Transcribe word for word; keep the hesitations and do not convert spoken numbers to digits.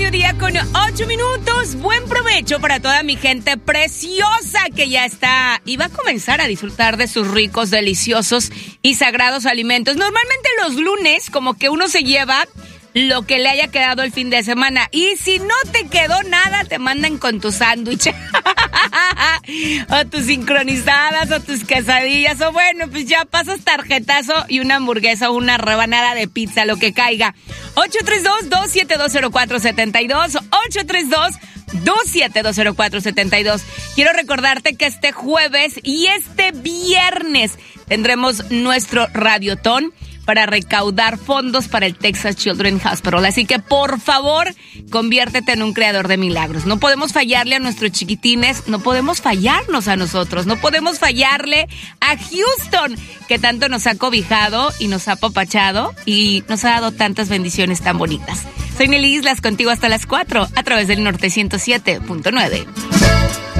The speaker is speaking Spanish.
mediodía con ocho minutos. Buen provecho para toda mi gente preciosa que ya está y va a comenzar a disfrutar de sus ricos, deliciosos y sagrados alimentos. Normalmente los lunes como que uno se lleva lo que le haya quedado el fin de semana. Y si no te quedó nada, te mandan con tu sándwich. O tus sincronizadas, o tus quesadillas. O bueno, pues ya pasas tarjetazo y una hamburguesa o una rebanada de pizza, lo que caiga. ocho tres dos, dos siete dos, cero cuatro siete dos. ocho tres dos, dos siete dos, cero cuatro siete dos. Quiero recordarte que este jueves y este viernes tendremos nuestro Radiotón para recaudar fondos para el Texas Children's Hospital. Así que, por favor, conviértete en un creador de milagros. No podemos fallarle a nuestros chiquitines, no podemos fallarnos a nosotros, no podemos fallarle a Houston, que tanto nos ha cobijado y nos ha apapachado y nos ha dado tantas bendiciones tan bonitas. Soy Nelly Islas, contigo hasta las cuatro, a través del Norte ciento siete punto nueve.